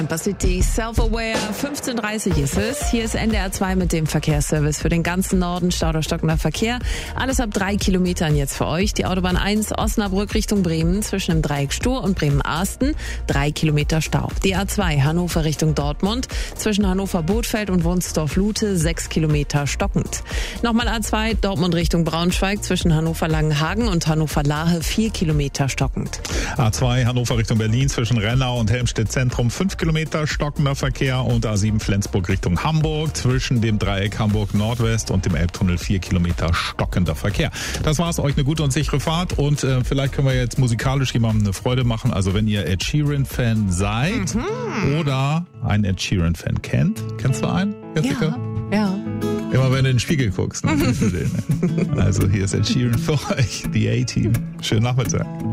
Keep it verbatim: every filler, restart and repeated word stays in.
City Self-Aware, fünfzehn Uhr dreißig ist es. Hier ist N D R zwei mit dem Verkehrsservice für den ganzen Norden. Stau oder stockender Verkehr. Alles ab drei Kilometern jetzt für euch. Die Autobahn eins Osnabrück Richtung Bremen zwischen dem Dreieck Stur und Bremen-Arsten. Drei Kilometer Stau. Die A zwei Hannover Richtung Dortmund zwischen Hannover-Bothfeld und Wunsdorf-Lute. Sechs Kilometer stockend. Nochmal A zwei Dortmund Richtung Braunschweig zwischen Hannover-Langenhagen und Hannover-Lahe. Vier Kilometer stockend. A zwei Hannover Richtung Berlin zwischen Rennau und Helmstedt Zentrum. Fünf Kilometer stockender Verkehr und A sieben Flensburg Richtung Hamburg zwischen dem Dreieck Hamburg Nordwest und dem Elbtunnel vier Kilometer stockender Verkehr. Das war's, euch eine gute und sichere Fahrt und äh, vielleicht können wir jetzt musikalisch jemandem eine Freude machen. Also wenn ihr Ed Sheeran-Fan seid mhm. oder einen Ed Sheeran-Fan kennt. Kennst du einen, Jessica? Ja, ja. Immer wenn du in den Spiegel guckst. Ne? Also hier ist Ed Sheeran für euch, die A-Team. Schönen Nachmittag.